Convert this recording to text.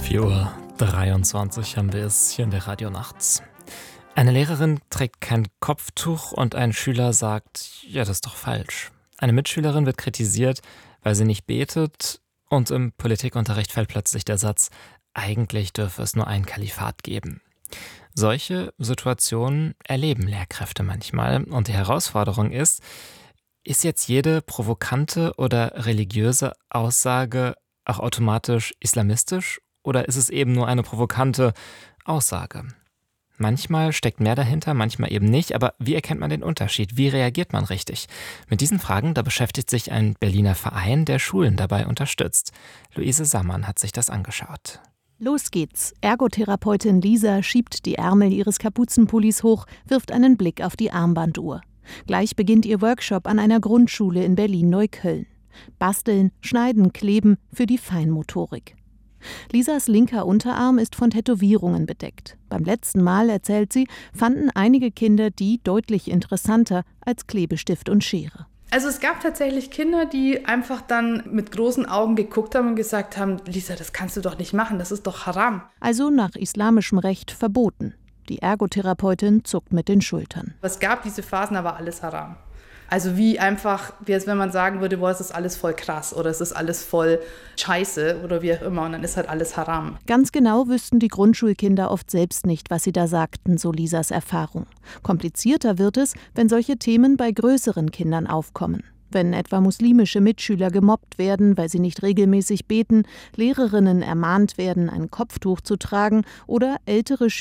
4:23 Uhr haben wir es hier in der Radio Nachts. Eine Lehrerin trägt kein Kopftuch und ein Schüler sagt, ja, das ist doch falsch. Eine Mitschülerin wird kritisiert, weil sie nicht betet, und im Politikunterricht fällt plötzlich der Satz, eigentlich dürfe es nur ein Kalifat geben. Solche Situationen erleben Lehrkräfte manchmal, und die Herausforderung ist jetzt jede provokante oder religiöse Aussage auch automatisch islamistisch, oder ist es eben nur eine provokante Aussage? Manchmal steckt mehr dahinter, manchmal eben nicht, aber wie erkennt man den Unterschied? Wie reagiert man richtig? Mit diesen Fragen, da beschäftigt sich ein Berliner Verein, der Schulen dabei unterstützt. Luise Sammann hat sich das angeschaut. Los geht's. Ergotherapeutin Lisa schiebt die Ärmel ihres Kapuzenpullis hoch, wirft einen Blick auf die Armbanduhr. Gleich beginnt ihr Workshop an einer Grundschule in Berlin-Neukölln. Basteln, Schneiden, Kleben für die Feinmotorik. Lisas linker Unterarm ist von Tätowierungen bedeckt. Beim letzten Mal, erzählt sie, fanden einige Kinder die deutlich interessanter als Klebestift und Schere. Also es gab tatsächlich Kinder, die einfach dann mit großen Augen geguckt haben und gesagt haben, Lisa, das kannst du doch nicht machen, das ist doch Haram. Also nach islamischem Recht verboten. Die Ergotherapeutin zuckt mit den Schultern. Es gab diese Phasen, aber alles Haram. Also wie einfach, wie als wenn man sagen würde, boah, es ist alles voll krass oder es ist alles voll scheiße oder wie auch immer, und dann ist halt alles Haram. Ganz genau wüssten die Grundschulkinder oft selbst nicht, was sie da sagten, so Lisas Erfahrung. Komplizierter wird es, wenn solche Themen bei größeren Kindern aufkommen. Wenn etwa muslimische Mitschüler gemobbt werden, weil sie nicht regelmäßig beten, Lehrerinnen ermahnt werden, ein Kopftuch zu tragen oder ältere